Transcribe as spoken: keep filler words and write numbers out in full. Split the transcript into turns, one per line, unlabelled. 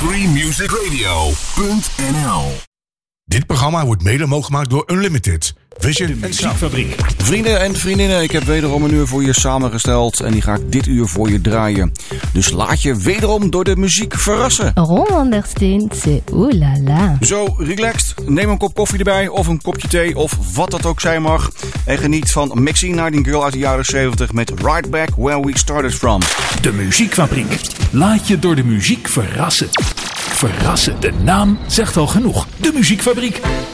free music radio punt n l.
Dit programma wordt mede mogelijk gemaakt door Unlimited. Vision
de Muziekfabriek.
Vrienden en vriendinnen, ik heb wederom een uur voor je samengesteld en die ga ik dit uur voor je draaien. Dus laat je wederom door de muziek verrassen.
Ron Anderstein, c'est oulala.
Zo, relaxed, neem een kop koffie erbij of een kopje thee of wat dat ook zijn mag. En geniet van Maxine Nightingale uit de jaren zeventig met Right Back Where We Started From.
De Muziekfabriek. Laat je door de muziek verrassen. Verrassen, de naam zegt al genoeg. De Muziekfabriek.